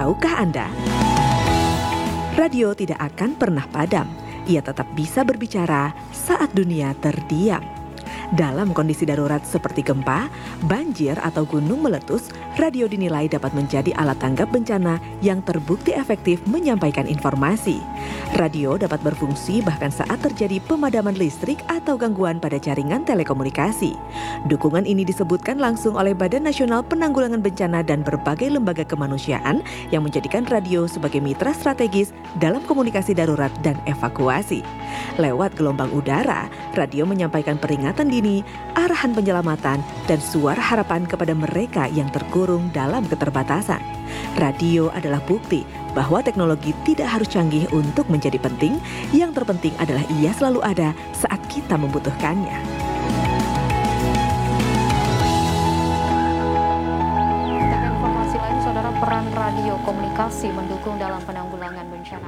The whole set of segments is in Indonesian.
Tahukah Anda? Radio tidak akan pernah padam. Ia tetap bisa berbicara saat dunia terdiam. Dalam kondisi darurat seperti gempa, banjir atau gunung meletus, radio dinilai dapat menjadi alat tanggap bencana yang terbukti efektif menyampaikan informasi. Radio dapat berfungsi bahkan saat terjadi pemadaman listrik atau gangguan pada jaringan telekomunikasi. Dukungan ini disebutkan langsung oleh Badan Nasional Penanggulangan Bencana dan berbagai lembaga kemanusiaan yang menjadikan radio sebagai mitra strategis dalam komunikasi darurat dan evakuasi. Lewat gelombang udara, radio menyampaikan peringatan dini, arahan penyelamatan, dan suara harapan kepada mereka yang terkurung dalam keterbatasan. Radio adalah bukti bahwa teknologi tidak harus canggih untuk menjadi penting. Yang terpenting adalah ia selalu ada saat kita membutuhkannya. Dengan informasi lain, saudara, peran radio komunikasi mendukung dalam penanggulangan bencana.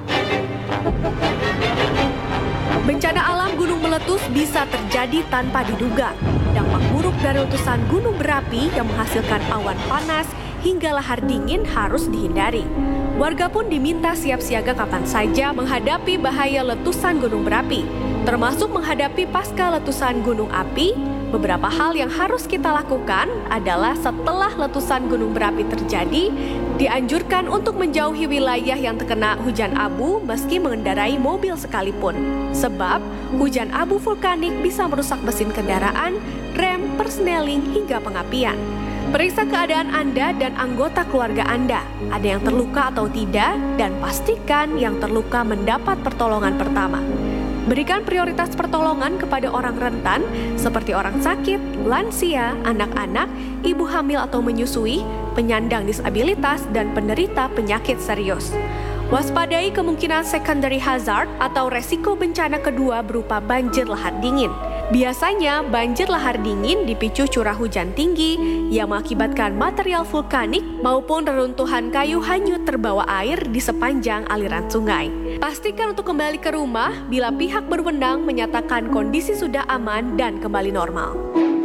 Bencana alam gunung meletus bisa terjadi tanpa diduga. Dampak buruk dari letusan gunung berapi yang menghasilkan awan panas hingga lahar dingin harus dihindari. Warga pun diminta siap siaga kapan saja menghadapi bahaya letusan gunung berapi, termasuk menghadapi pasca letusan gunung api. Beberapa hal yang harus kita lakukan adalah setelah letusan gunung berapi terjadi, dianjurkan untuk menjauhi wilayah yang terkena hujan abu meski mengendarai mobil sekalipun. Sebab hujan abu vulkanik bisa merusak mesin kendaraan, rem, persneling, hingga pengapian. Periksa keadaan Anda dan anggota keluarga Anda, ada yang terluka atau tidak, dan pastikan yang terluka mendapat pertolongan pertama. Berikan prioritas pertolongan kepada orang rentan seperti orang sakit, lansia, anak-anak, ibu hamil atau menyusui, penyandang disabilitas, dan penderita penyakit serius. Waspadai kemungkinan secondary hazard atau resiko bencana kedua berupa banjir lahar dingin. Biasanya banjir lahar dingin dipicu curah hujan tinggi yang mengakibatkan material vulkanik maupun reruntuhan kayu hanyut terbawa air di sepanjang aliran sungai. Pastikan untuk kembali ke rumah bila pihak berwenang menyatakan kondisi sudah aman dan kembali normal.